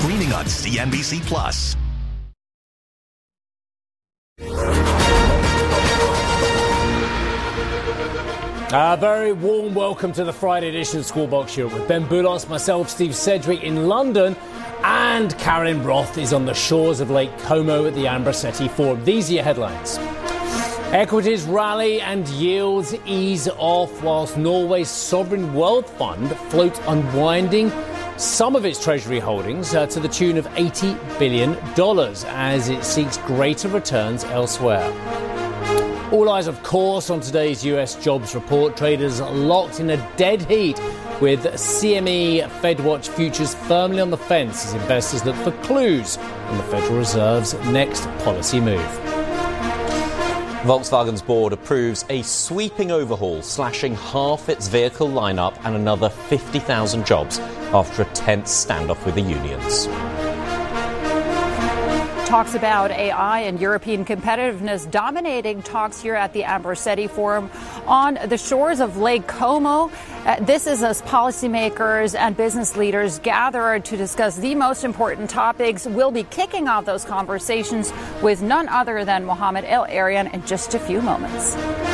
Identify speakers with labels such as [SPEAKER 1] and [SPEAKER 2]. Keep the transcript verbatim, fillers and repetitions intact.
[SPEAKER 1] streaming on C N B C Plus.
[SPEAKER 2] A very warm welcome to the Friday edition of Squawk Box Europe with Ben Boulos, myself, Steve Sedgwick in London, and Karen Roth is on the shores of Lake Como at the Ambrosetti Forum. These are your headlines. Equities rally and yields ease off whilst Norway's sovereign wealth fund floats unwinding some of its treasury holdings uh, to the tune of eighty billion dollars as it seeks greater returns elsewhere. All eyes, of course, on today's U S jobs report. Traders locked in a dead heat with C M E FedWatch futures firmly on the fence as investors look for clues on the Federal Reserve's next policy move.
[SPEAKER 3] Volkswagen's board approves a sweeping overhaul, slashing half its vehicle lineup and another fifty thousand jobs after a tense standoff with the unions.
[SPEAKER 4] Talks about A I and European competitiveness dominating talks here at the Ambrosetti Forum on the shores of Lake Como. Uh, this is as policymakers and business leaders gather to discuss the most important topics. We'll be kicking off those conversations with none other than Mohamed El-Erian in just a few moments.